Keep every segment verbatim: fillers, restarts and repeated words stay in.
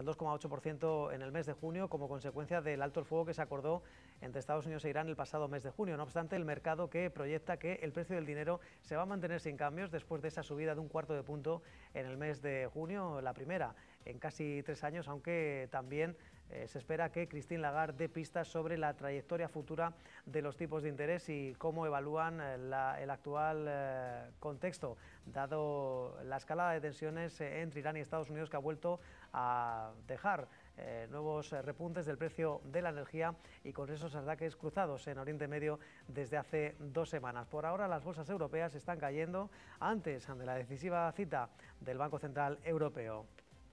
el dos coma ocho por ciento en el mes de junio como consecuencia del alto el fuego que se acordó entre Estados Unidos e Irán el pasado mes de junio. No obstante, el mercado que proyecta que el precio del dinero se va a mantener sin cambios después de esa subida de un cuarto de punto en el mes de junio, la primera en casi tres años, aunque también eh, se espera que Christine Lagarde dé pistas sobre la trayectoria futura de los tipos de interés y cómo evalúan eh, la, el actual eh, contexto, dado la escalada de tensiones eh, entre Irán y Estados Unidos, que ha vuelto a dejar eh, nuevos eh, repuntes del precio de la energía y con esos ataques cruzados en Oriente Medio desde hace dos semanas. Por ahora las bolsas europeas están cayendo antes de la decisiva cita del Banco Central Europeo.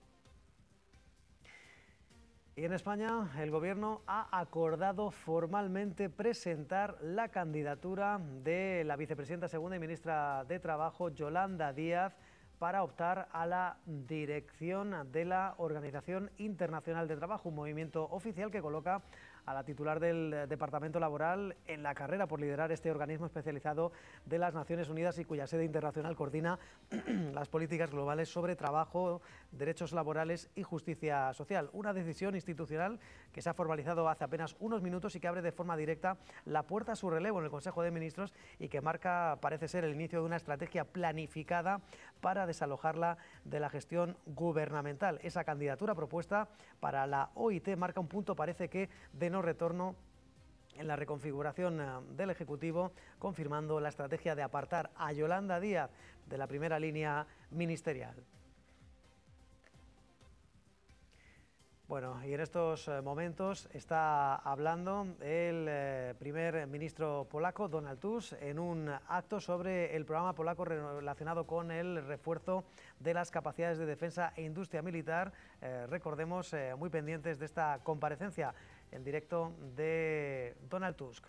Y en España el Gobierno ha acordado formalmente presentar la candidatura de la vicepresidenta segunda y ministra de Trabajo, Yolanda Díaz, para optar a la dirección de la Organización Internacional de Trabajo, un movimiento oficial que coloca a la titular del Departamento Laboral en la carrera por liderar este organismo especializado de las Naciones Unidas y cuya sede internacional coordina las políticas globales sobre trabajo, derechos laborales y justicia social. Una decisión institucional que se ha formalizado hace apenas unos minutos y que abre de forma directa la puerta a su relevo en el Consejo de Ministros y que marca, parece ser, el inicio de una estrategia planificada para desalojarla de la gestión gubernamental. Esa candidatura propuesta para la O I T marca un punto, parece que, de no retorno en la reconfiguración del Ejecutivo, confirmando la estrategia de apartar a Yolanda Díaz de la primera línea ministerial. Bueno, y en estos momentos está hablando el eh, primer ministro polaco, Donald Tusk, en un acto sobre el programa polaco relacionado con el refuerzo de las capacidades de defensa e industria militar. Eh, recordemos, eh, muy pendientes de esta comparecencia en directo de Donald Tusk.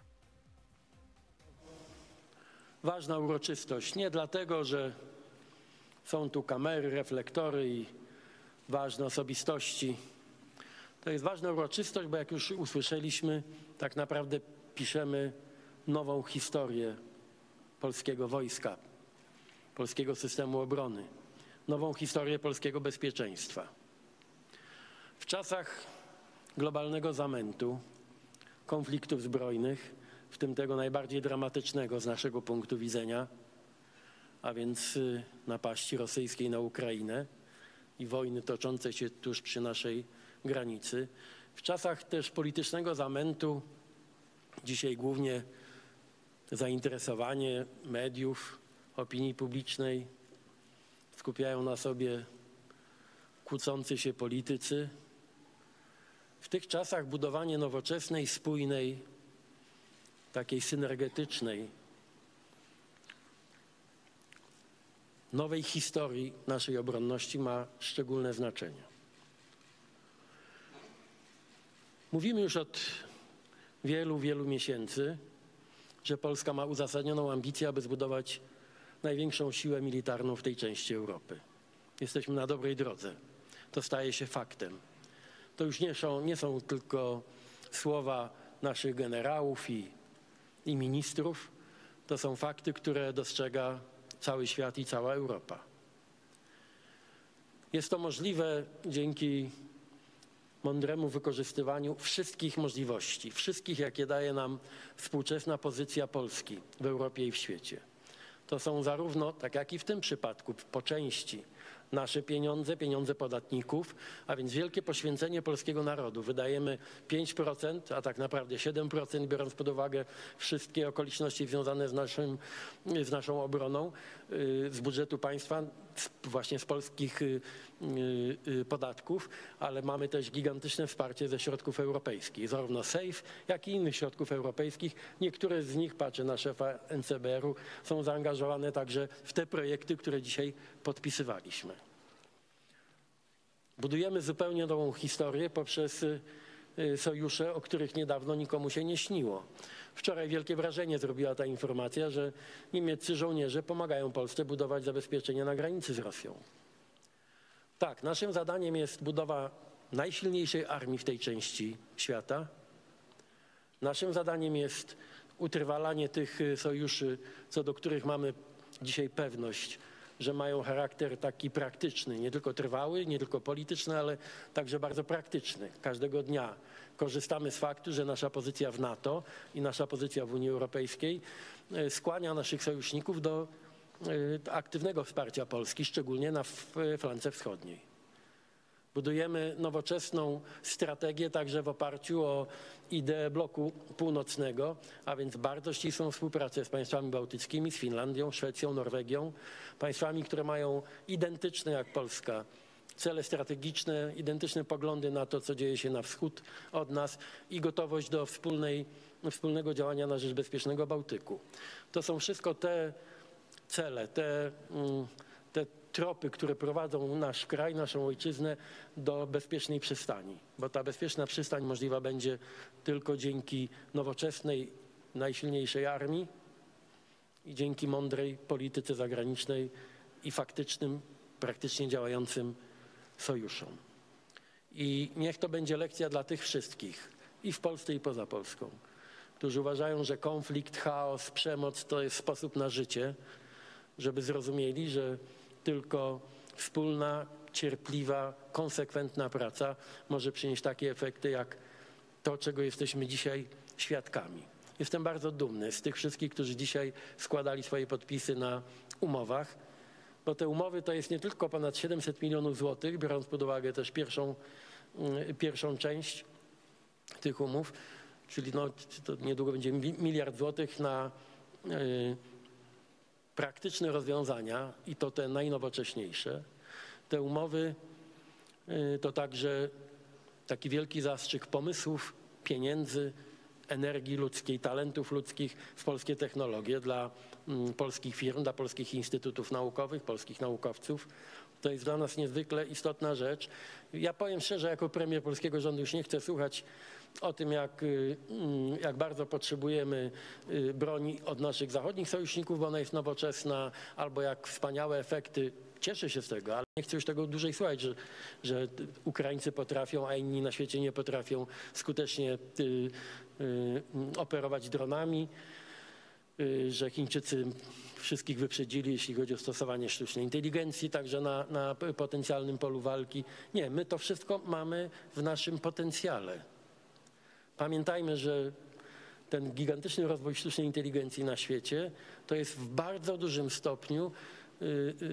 Ważna uroczystość, nie dlatego, że są tu kamery, reflektory i ważne osobistości. To jest ważna uroczystość, bo jak już usłyszeliśmy, tak naprawdę piszemy nową historię polskiego wojska, polskiego systemu obrony, nową historię polskiego bezpieczeństwa. W czasach globalnego zamętu, konfliktów zbrojnych, w tym tego najbardziej dramatycznego z naszego punktu widzenia, a więc napaści rosyjskiej na Ukrainę i wojny toczącej się tuż przy naszej granicy. W czasach też politycznego zamętu, dzisiaj głównie zainteresowanie mediów, opinii publicznej skupiają na sobie kłócący się politycy. W tych czasach budowanie nowoczesnej, spójnej, takiej synergetycznej, nowej historii naszej obronności ma szczególne znaczenie. Mówimy już od wielu, wielu miesięcy, że Polska ma uzasadnioną ambicję, aby zbudować największą siłę militarną w tej części Europy. Jesteśmy na dobrej drodze. To staje się faktem. To już nie są, nie są tylko słowa naszych generałów i, i ministrów. To są fakty, które dostrzega cały świat i cała Europa. Jest to możliwe dzięki mądremu wykorzystywaniu wszystkich możliwości, wszystkich, jakie daje nam współczesna pozycja Polski w Europie i w świecie. To są zarówno, tak jak i w tym przypadku, po części nasze pieniądze, pieniądze podatników, a więc wielkie poświęcenie polskiego narodu. Wydajemy pięć procent, a tak naprawdę siedem procent, biorąc pod uwagę wszystkie okoliczności związane z, naszym, z naszą obroną, z budżetu państwa, właśnie z polskich podatków, ale mamy też gigantyczne wsparcie ze środków europejskich, zarówno SAFE, jak i innych środków europejskich. Niektóre z nich, patrzę na szefa N C B R-u, są zaangażowane także w te projekty, które dzisiaj podpisywaliśmy. Budujemy zupełnie nową historię poprzez sojusze, o których niedawno nikomu się nie śniło. Wczoraj wielkie wrażenie zrobiła ta informacja, że niemieccy żołnierze pomagają Polsce budować zabezpieczenia na granicy z Rosją. Tak, naszym zadaniem jest budowa najsilniejszej armii w tej części świata. Naszym zadaniem jest utrwalanie tych sojuszy, co do których mamy dzisiaj pewność, że mają charakter taki praktyczny, nie tylko trwały, nie tylko polityczny, ale także bardzo praktyczny. Każdego dnia korzystamy z faktu, że nasza pozycja w NATO i nasza pozycja w Unii Europejskiej skłania naszych sojuszników do aktywnego wsparcia Polski, szczególnie na flance wschodniej. Budujemy nowoczesną strategię także w oparciu o ideę bloku północnego, a więc bardzo ścisłą współpracę z państwami bałtyckimi, z Finlandią, Szwecją, Norwegią, państwami, które mają identyczne jak Polska cele strategiczne, identyczne poglądy na to, co dzieje się na wschód od nas i gotowość do wspólnej, wspólnego działania na rzecz bezpiecznego Bałtyku. To są wszystko te cele, te, te tropy, które prowadzą nasz kraj, naszą ojczyznę do bezpiecznej przystani, bo ta bezpieczna przystań możliwa będzie tylko dzięki nowoczesnej, najsilniejszej armii i dzięki mądrej polityce zagranicznej i faktycznym, praktycznie działającym sojuszom. I niech to będzie lekcja dla tych wszystkich, i w Polsce, i poza Polską, którzy uważają, że konflikt, chaos, przemoc to jest sposób na życie, żeby zrozumieli, że tylko wspólna, cierpliwa, konsekwentna praca może przynieść takie efekty, jak to, czego jesteśmy dzisiaj świadkami. Jestem bardzo dumny z tych wszystkich, którzy dzisiaj składali swoje podpisy na umowach, bo te umowy to jest nie tylko ponad siedemset milionów złotych, biorąc pod uwagę też pierwszą, pierwszą część tych umów, czyli no, to niedługo będzie miliard złotych na y, praktyczne rozwiązania i to te najnowocześniejsze. Te umowy y, to także taki wielki zastrzyk pomysłów, pieniędzy, energii ludzkiej, talentów ludzkich w polskie technologie dla mm, polskich firm, dla polskich instytutów naukowych, polskich naukowców. To jest dla nas niezwykle istotna rzecz. Ja powiem szczerze, jako premier polskiego rządu już nie chcę słuchać o tym, jak, jak bardzo potrzebujemy broni od naszych zachodnich sojuszników, bo ona jest nowoczesna, albo jak wspaniałe efekty. Cieszę się z tego, ale nie chcę już tego dłużej słuchać, że, że Ukraińcy potrafią, a inni na świecie nie potrafią skutecznie y, y, operować dronami, y, że Chińczycy wszystkich wyprzedzili, jeśli chodzi o stosowanie sztucznej inteligencji, także na, na potencjalnym polu walki. Nie, my to wszystko mamy w naszym potencjale. Pamiętajmy, że ten gigantyczny rozwój sztucznej inteligencji na świecie to jest w bardzo dużym stopniu y,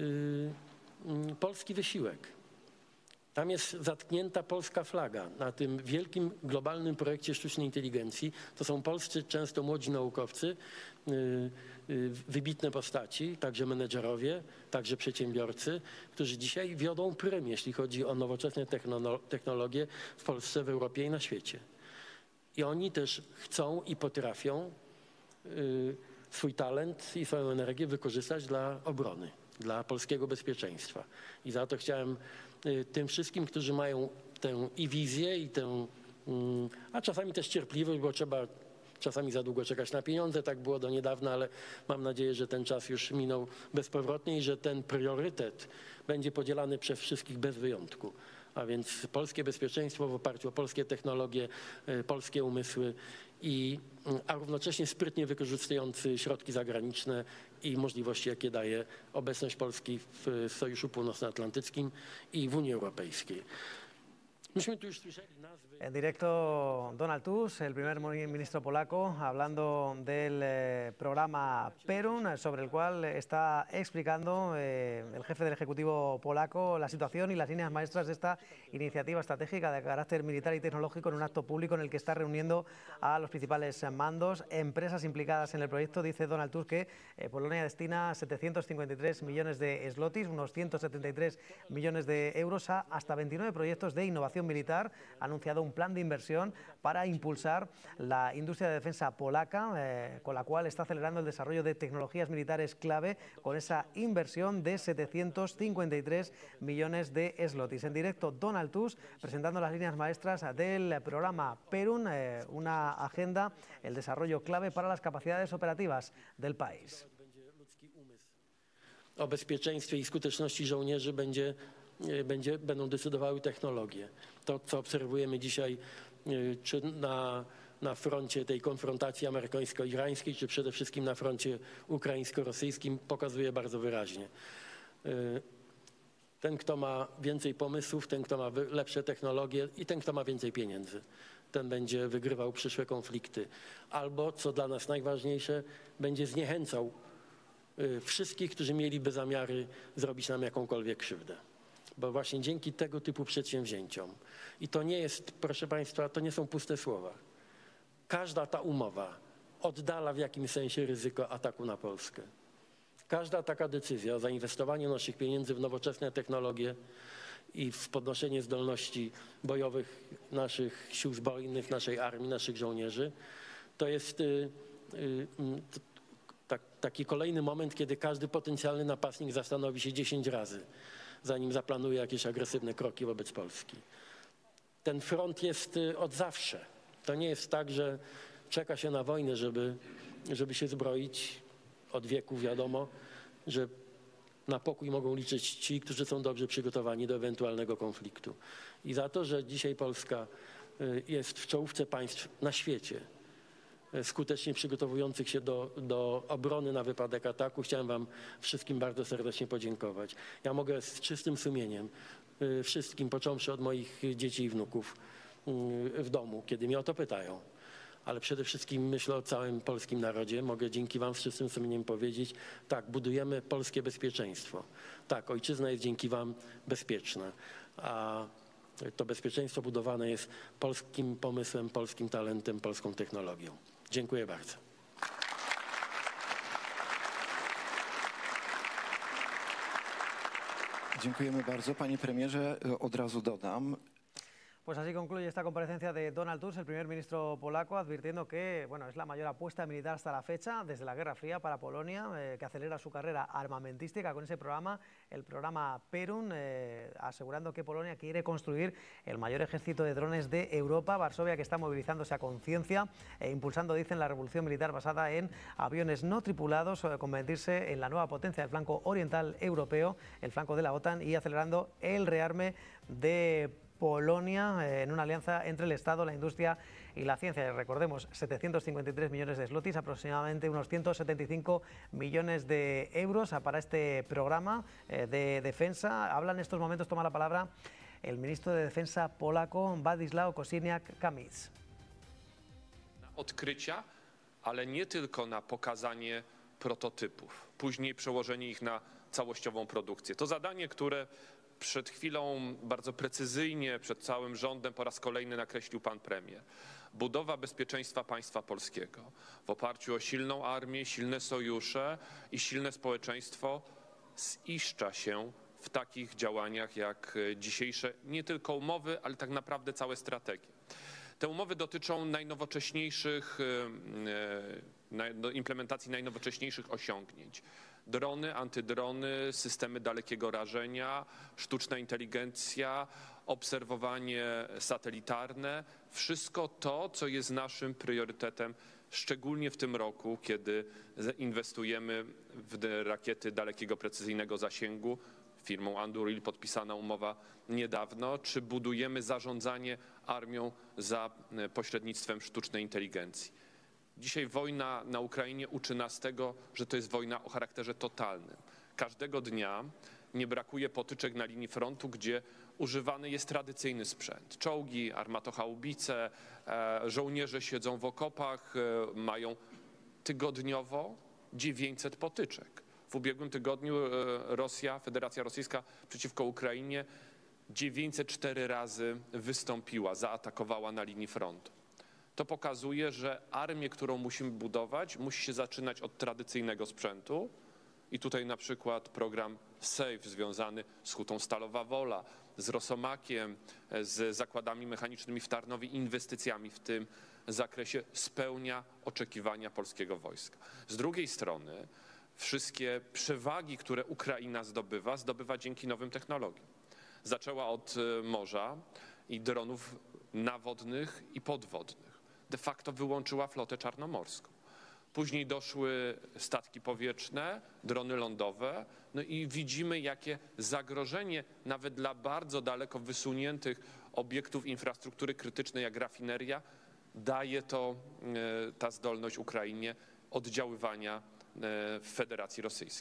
y, polski wysiłek. Tam jest zatknięta polska flaga na tym wielkim globalnym projekcie sztucznej inteligencji. To są polscy, często młodzi naukowcy, y, y, wybitne postaci, także menedżerowie, także przedsiębiorcy, którzy dzisiaj wiodą prym, jeśli chodzi o nowoczesne technologie w Polsce, w Europie i na świecie. I oni też chcą i potrafią y, swój talent i swoją energię wykorzystać dla obrony, dla polskiego bezpieczeństwa. I za to chciałem y, tym wszystkim, którzy mają tę i wizję, i tę, y, a czasami też cierpliwość, bo trzeba czasami za długo czekać na pieniądze, tak było do niedawna, ale mam nadzieję, że ten czas już minął bezpowrotnie i że ten priorytet będzie podzielany przez wszystkich bez wyjątku. A więc polskie bezpieczeństwo w oparciu o polskie technologie, polskie umysły, i, a równocześnie sprytnie wykorzystujący środki zagraniczne i możliwości, jakie daje obecność Polski w Sojuszu Północnoatlantyckim i w Unii Europejskiej. Myśmy tu już słyszeli nazwy. En directo, Donald Tusk, el primer ministro polaco, hablando del eh, programa Perun, sobre el cual está explicando eh, el jefe del Ejecutivo polaco la situación y las líneas maestras de esta iniciativa estratégica de carácter militar y tecnológico en un acto público en el que está reuniendo a los principales mandos, empresas implicadas en el proyecto. Dice Donald Tusk que eh, Polonia destina setecientos cincuenta y tres millones de zlotys, unos ciento setenta y tres millones de euros, a hasta veintinueve proyectos de innovación militar. Ha anunciado un plan de inversión para impulsar la industria de defensa polaca, eh, con la cual está acelerando el desarrollo de tecnologías militares clave, con esa inversión de setecientos cincuenta y tres millones de zlotys. En directo, Donald Tusk presentando las líneas maestras del programa Perun, eh, una agenda, el desarrollo clave para las capacidades operativas del país. O bezpieczeństwie i skuteczności żołnierzy będzie Będzie, będą decydowały technologie. To, co obserwujemy dzisiaj, czy na, na froncie tej konfrontacji amerykańsko-irańskiej, czy przede wszystkim na froncie ukraińsko-rosyjskim, pokazuje bardzo wyraźnie. Ten, kto ma więcej pomysłów, ten, kto ma lepsze technologie i ten, kto ma więcej pieniędzy, ten będzie wygrywał przyszłe konflikty. Albo, co dla nas najważniejsze, będzie zniechęcał wszystkich, którzy mieliby zamiary zrobić nam jakąkolwiek krzywdę. Bo właśnie dzięki tego typu przedsięwzięciom, i to nie jest, proszę Państwa, to nie są puste słowa, każda ta umowa oddala w jakimś sensie ryzyko ataku na Polskę. Każda taka decyzja o zainwestowaniu naszych pieniędzy w nowoczesne technologie i w podnoszenie zdolności bojowych naszych sił zbrojnych, naszej armii, naszych żołnierzy, to jest y, y, to, tak, taki kolejny moment, kiedy każdy potencjalny napastnik zastanowi się dziesięć razy, zanim zaplanuje jakieś agresywne kroki wobec Polski. Ten front jest y, od zawsze. To nie jest tak, że czeka się na wojnę, żeby, żeby się zbroić. Od wieków wiadomo, że na pokój mogą liczyć ci, którzy są dobrze przygotowani do ewentualnego konfliktu. I za to, że dzisiaj Polska jest w czołówce państw na świecie, skutecznie przygotowujących się do, do obrony na wypadek ataku, chciałem wam wszystkim bardzo serdecznie podziękować. Ja mogę z czystym sumieniem wszystkim, począwszy od moich dzieci i wnuków w domu, kiedy mnie o to pytają, ale przede wszystkim myślę o całym polskim narodzie. Mogę dzięki wam z czystym sumieniem powiedzieć, tak, budujemy polskie bezpieczeństwo. Tak, ojczyzna jest dzięki wam bezpieczna, a to bezpieczeństwo budowane jest polskim pomysłem, polskim talentem, polską technologią. Dziękuję bardzo. Dziękujemy bardzo. Panie premierze, od razu dodam. Pues así concluye esta comparecencia de Donald Tusk, el primer ministro polaco, advirtiendo que bueno, es la mayor apuesta militar hasta la fecha, desde la Guerra Fría para Polonia, eh, que acelera su carrera armamentística con ese programa, el programa Perun, eh, asegurando que Polonia quiere construir el mayor ejército de drones de Europa. Varsovia, que está movilizándose a conciencia e impulsando, dicen, la revolución militar basada en aviones no tripulados, eh, convertirse en la nueva potencia del flanco oriental europeo, el flanco de la OTAN, y acelerando el rearme de Polonia eh, en una alianza entre el Estado, la industria y la ciencia. Recordemos, setecientos cincuenta y tres millones de zlotys, aproximadamente unos ciento setenta y cinco millones de euros para este programa eh, de defensa. Habla en estos momentos, toma la palabra el ministro de Defensa polaco, Władysław Kosiniak-Kamysz. Na odkrycia, ale nie tylko na pokazanie prototypów, później przełożenie ich na całościową produkcję. To zadanie, które przed chwilą bardzo precyzyjnie przed całym rządem po raz kolejny nakreślił pan premier. Budowa bezpieczeństwa państwa polskiego w oparciu o silną armię, silne sojusze i silne społeczeństwo ziszcza się w takich działaniach jak dzisiejsze nie tylko umowy, ale tak naprawdę całe strategie. Te umowy dotyczą najnowocześniejszych, implementacji najnowocześniejszych osiągnięć. Drony, antydrony, systemy dalekiego rażenia, sztuczna inteligencja, obserwowanie satelitarne. Wszystko to, co jest naszym priorytetem, szczególnie w tym roku, kiedy inwestujemy w rakiety dalekiego precyzyjnego zasięgu. Firmą Anduril podpisana umowa niedawno, czy budujemy zarządzanie armią za pośrednictwem sztucznej inteligencji. Dzisiaj wojna na Ukrainie uczy nas tego, że to jest wojna o charakterze totalnym. Każdego dnia nie brakuje potyczek na linii frontu, gdzie używany jest tradycyjny sprzęt. Czołgi, armatochaubice, żołnierze siedzą w okopach, mają tygodniowo dziewięćset potyczek. W ubiegłym tygodniu Rosja, Federacja Rosyjska przeciwko Ukrainie dziewięćset cztery razy wystąpiła, zaatakowała na linii frontu. To pokazuje, że armię, którą musimy budować, musi się zaczynać od tradycyjnego sprzętu. I tutaj na przykład program SAFE związany z Hutą Stalowa Wola, z Rosomakiem, z zakładami mechanicznymi w Tarnowie, inwestycjami w tym zakresie spełnia oczekiwania polskiego wojska. Z drugiej strony wszystkie przewagi, które Ukraina zdobywa, zdobywa dzięki nowym technologiom. Zaczęła od morza i dronów nawodnych i podwodnych. De facto wyłączyła flotę czarnomorską. Później doszły statki powietrzne, drony lądowe, no i widzimy, jakie zagrożenie nawet dla bardzo daleko wysuniętych obiektów infrastruktury krytycznej jak rafineria daje to ta zdolność Ukrainie oddziaływania w Federacji Rosyjskiej.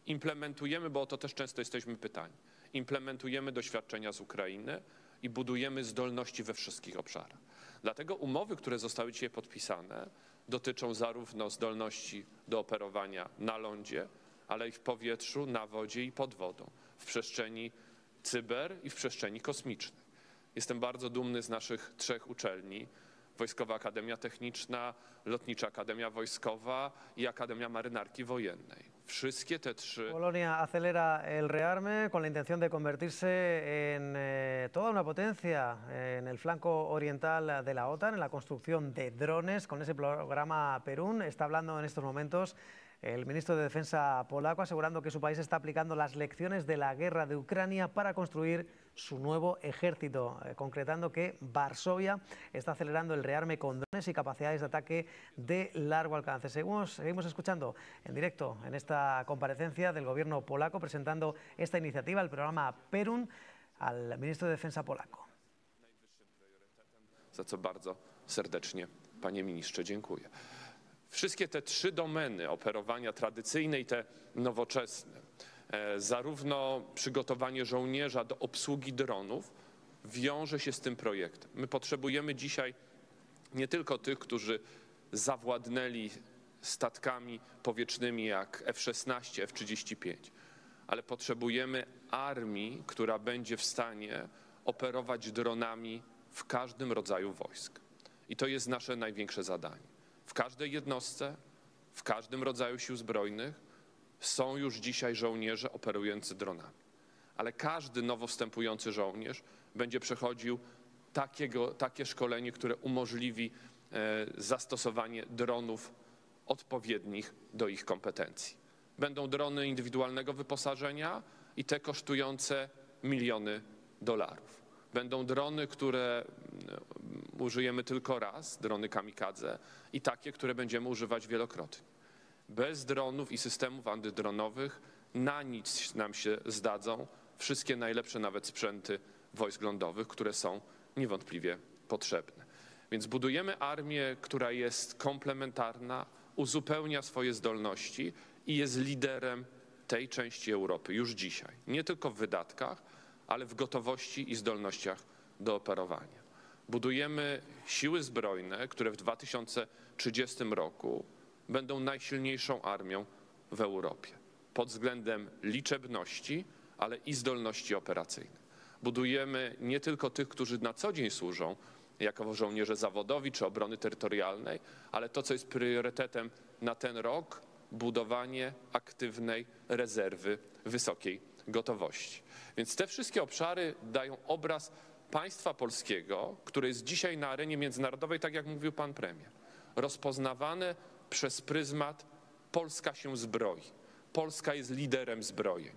Implementujemy, bo o to też często jesteśmy pytani, implementujemy doświadczenia z Ukrainy i budujemy zdolności we wszystkich obszarach. Dlatego umowy, które zostały dzisiaj podpisane, dotyczą zarówno zdolności do operowania na lądzie, ale i w powietrzu, na wodzie i pod wodą, w przestrzeni cyber i w przestrzeni kosmicznej. Jestem bardzo dumny z naszych trzech uczelni: Wojskowa Akademia Techniczna, Lotnicza Akademia Wojskowa i Akademia Marynarki Wojennej. Wszystkie te trzy... Polonia acelera el rearme con la intención de convertirse en eh, toda una potencia en el flanco oriental de la OTAN, en la construcción de drones con ese programa Perun. Está hablando en estos momentos el ministro de Defensa polaco, asegurando que su país está aplicando las lecciones de la guerra de Ucrania para construir su nuevo ejército, eh, concretando que Varsovia está acelerando el rearme con drones y capacidades de ataque de largo alcance. Seguimos, seguimos escuchando en directo en esta comparecencia del gobierno polaco presentando esta iniciativa, el programa Perun, al ministro de Defensa polaco. Za co bardzo serdecznie, panie ministrze, dziękuję. Wszystkie te trzy domeny operowania tradycyjne i te nowoczesne, zarówno przygotowanie żołnierza do obsługi dronów, wiąże się z tym projektem. My potrzebujemy dzisiaj nie tylko tych, którzy zawładnęli statkami powietrznymi jak F szesnaście, F trzydzieści pięć, ale potrzebujemy armii, która będzie w stanie operować dronami w każdym rodzaju wojsk. I to jest nasze największe zadanie. W każdej jednostce, w każdym rodzaju sił zbrojnych są już dzisiaj żołnierze operujący dronami. Ale każdy nowo wstępujący żołnierz będzie przechodził takiego, takie szkolenie, które umożliwi e, zastosowanie dronów odpowiednich do ich kompetencji. Będą drony indywidualnego wyposażenia i te kosztujące miliony dolarów. Będą drony, które użyjemy tylko raz, drony kamikadze, i takie, które będziemy używać wielokrotnie. Bez dronów i systemów antydronowych na nic nam się zdadzą wszystkie najlepsze nawet sprzęty wojsk lądowych, które są niewątpliwie potrzebne. Więc budujemy armię, która jest komplementarna, uzupełnia swoje zdolności i jest liderem tej części Europy już dzisiaj. Nie tylko w wydatkach, ale w gotowości i zdolnościach do operowania. Budujemy siły zbrojne, które w dwa tysiące trzydziestym roku będą najsilniejszą armią w Europie pod względem liczebności, ale i zdolności operacyjnych. Budujemy nie tylko tych, którzy na co dzień służą jako żołnierze zawodowi czy obrony terytorialnej, ale to, co jest priorytetem na ten rok, budowanie aktywnej rezerwy wysokiej gotowości. Więc te wszystkie obszary dają obraz państwa polskiego, które jest dzisiaj na arenie międzynarodowej, tak jak mówił pan premier, rozpoznawane przez pryzmat Polska się zbroi. Polska jest liderem zbrojeń.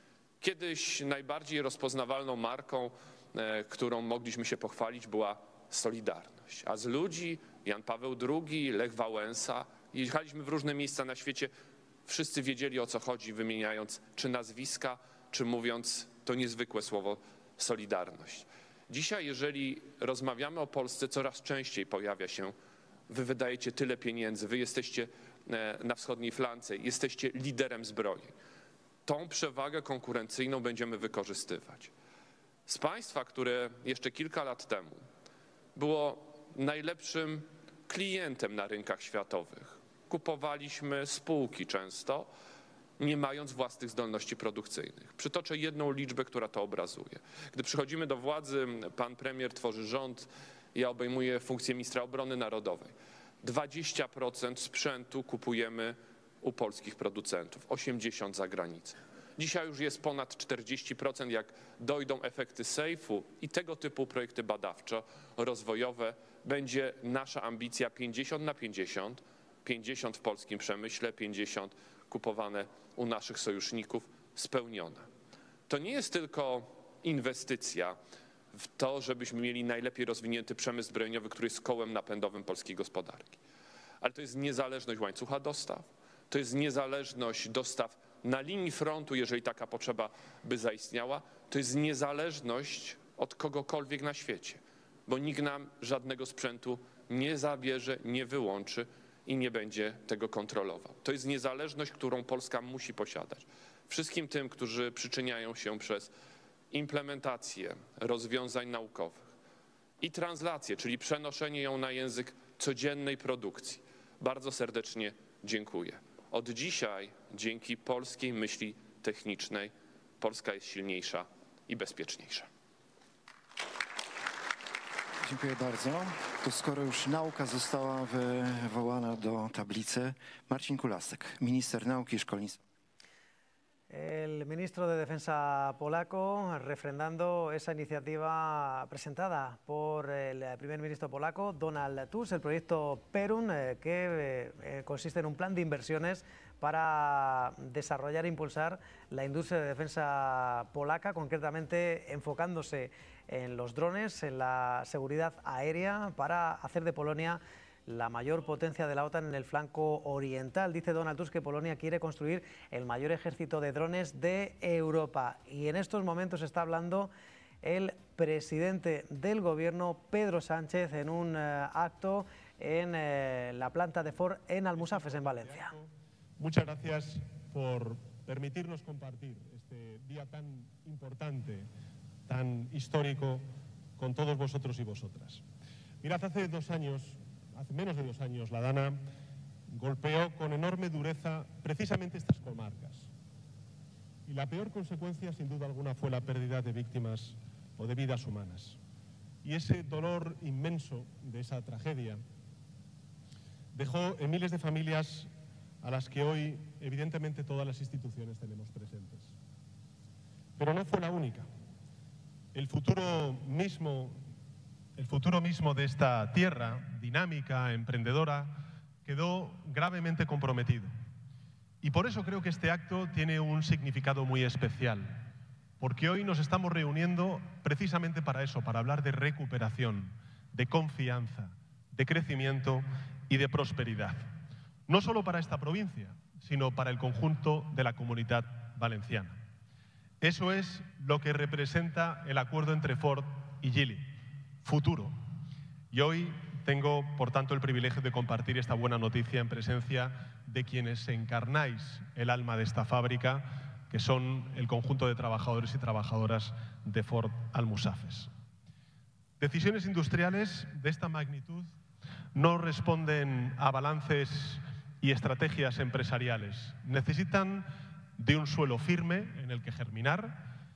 Kiedyś najbardziej rozpoznawalną marką, e, którą mogliśmy się pochwalić, była Solidarność. A z ludzi Jan Paweł drugi, Lech Wałęsa, jechaliśmy w różne miejsca na świecie, wszyscy wiedzieli, o co chodzi, wymieniając czy nazwiska, czy mówiąc to niezwykłe słowo Solidarność. Dzisiaj, jeżeli rozmawiamy o Polsce, coraz częściej pojawia się: wy wydajecie tyle pieniędzy, wy jesteście na wschodniej flance, jesteście liderem zbrojeń. Tą przewagę konkurencyjną będziemy wykorzystywać. Z państwa, które jeszcze kilka lat temu było najlepszym klientem na rynkach światowych, kupowaliśmy spółki często, nie mając własnych zdolności produkcyjnych. Przytoczę jedną liczbę, która to obrazuje. Gdy przychodzimy do władzy, pan premier tworzy rząd, ja obejmuję funkcję ministra obrony narodowej. dwadzieścia procent sprzętu kupujemy u polskich producentów, osiemdziesiąt procent za granicą. Dzisiaj już jest ponad czterdzieści procent, jak dojdą efekty sejfu i tego typu projekty badawczo-rozwojowe, będzie nasza ambicja pięćdziesiąt na pięćdziesiąt, pięćdziesiąt w polskim przemyśle, pięćdziesiąt kupowane u naszych sojuszników, spełniona. To nie jest tylko inwestycja w to, żebyśmy mieli najlepiej rozwinięty przemysł zbrojeniowy, który jest kołem napędowym polskiej gospodarki. Ale to jest niezależność łańcucha dostaw, to jest niezależność dostaw na linii frontu, jeżeli taka potrzeba by zaistniała, to jest niezależność od kogokolwiek na świecie, bo nikt nam żadnego sprzętu nie zabierze, nie wyłączy i nie będzie tego kontrolował. To jest niezależność, którą Polska musi posiadać. wszystkim tym, którzy przyczyniają się przez implementację rozwiązań naukowych i translację, czyli przenoszenie ją na język codziennej produkcji. Bardzo serdecznie dziękuję. Od dzisiaj, dzięki polskiej myśli technicznej, Polska jest silniejsza i bezpieczniejsza. Dziękuję bardzo. To skoro już nauka została wywołana do tablicy, Marcin Kulasek, minister nauki i szkolnictwa. El ministro de Defensa polaco refrendando esa iniciativa presentada por el primer ministro polaco, Donald Tusk, el proyecto Perun, eh, que eh, consiste en un plan de inversiones para desarrollar e impulsar la industria de defensa polaca, concretamente enfocándose en los drones, en la seguridad aérea, para hacer de Polonia la mayor potencia de la OTAN en el flanco oriental. Dice Donald Tusk que Polonia quiere construir el mayor ejército de drones de Europa. Y en estos momentos está hablando el presidente del gobierno, Pedro Sánchez, en un eh, acto en eh, la planta de Ford en Almusafes, en Valencia. Muchas gracias por permitirnos compartir este día tan importante, tan histórico, con todos vosotros y vosotras. Mirad, hace dos años... Hace menos de dos años, la Dana golpeó con enorme dureza precisamente estas comarcas. Y la peor consecuencia, sin duda alguna, fue la pérdida de víctimas o de vidas humanas. Y ese dolor inmenso de esa tragedia dejó en miles de familias a las que hoy, evidentemente, todas las instituciones tenemos presentes. Pero no fue la única. El futuro mismo... El futuro mismo de esta tierra, dinámica, emprendedora, quedó gravemente comprometido. Y por eso creo que este acto tiene un significado muy especial, porque hoy nos estamos reuniendo precisamente para eso, para hablar de recuperación, de confianza, de crecimiento y de prosperidad. No solo para esta provincia, sino para el conjunto de la Comunidad Valenciana. Eso es lo que representa el acuerdo entre Ford y Geely. Futuro. Y hoy tengo, por tanto, el privilegio de compartir esta buena noticia en presencia de quienes encarnáis el alma de esta fábrica, que son el conjunto de trabajadores y trabajadoras de Ford Almusafes. Decisiones industriales de esta magnitud no responden a balances y estrategias empresariales. Necesitan de un suelo firme en el que germinar,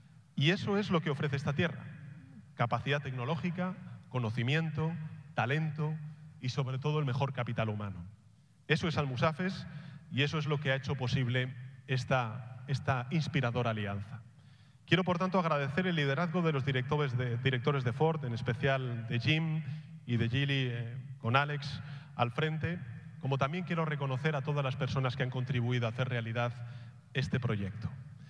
y eso es lo que ofrece esta tierra. Capacidad tecnológica, conocimiento, talento y sobre todo el mejor capital humano. Eso es Almusafes y eso es lo que ha hecho posible esta, esta inspiradora alianza. Quiero, por tanto, agradecer el liderazgo de los directores de, directores de Ford, en especial de Jim y de Geely, eh, con Alex al frente, como también quiero reconocer a todas las personas que han contribuido a hacer realidad este proyecto.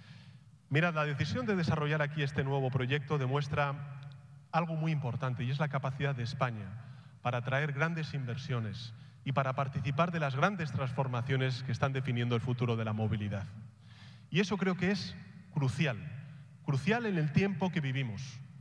Mirad, la decisión de desarrollar aquí este nuevo proyecto demuestra algo muy importante, y es la capacidad de España para atraer grandes inversiones y para participar de las grandes transformaciones que están definiendo el futuro de la movilidad. Y eso creo que es crucial, crucial en el tiempo que vivimos.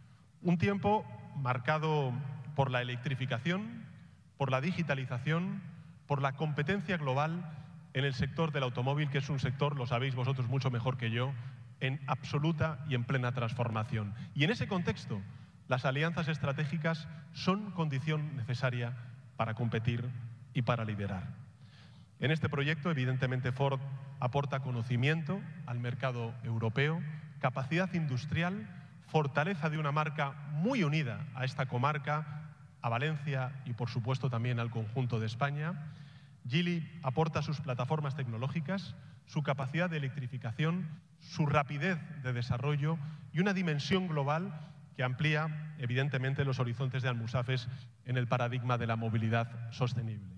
Un tiempo marcado por la electrificación, por la digitalización, por la competencia global en el sector del automóvil, que es un sector, lo sabéis vosotros mucho mejor que yo, en absoluta y en plena transformación. Y en ese contexto, las alianzas estratégicas son condición necesaria para competir y para liderar. En este proyecto, evidentemente, Ford aporta conocimiento al mercado europeo, capacidad industrial, fortaleza de una marca muy unida a esta comarca, a Valencia y, por supuesto, también al conjunto de España. Geely aporta sus plataformas tecnológicas, su capacidad de electrificación, su rapidez de desarrollo y una dimensión global que amplía, evidentemente, los horizontes de Almusafes en el paradigma de la movilidad sostenible.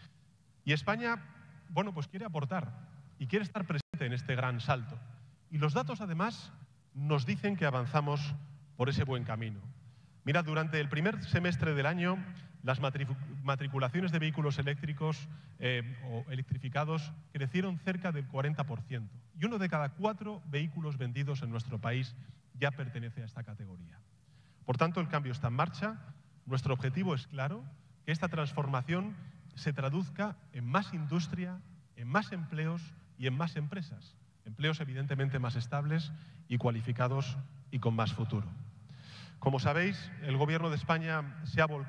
Y España, bueno, pues quiere aportar y quiere estar presente en este gran salto. Y los datos, además, nos dicen que avanzamos por ese buen camino. Mira, durante el primer semestre del año, las matriculaciones de vehículos eléctricos eh, o electrificados crecieron cerca del cuarenta por ciento. Y uno de cada cuatro vehículos vendidos en nuestro país ya pertenece a esta categoría. Por tanto, el cambio está en marcha. Nuestro objetivo es claro, que esta transformación se traduzca en más industria, en más empleos y en más empresas. empleos evidentemente más estables y cualificados y con más futuro. Como sabéis, el Gobierno de España se ha volcado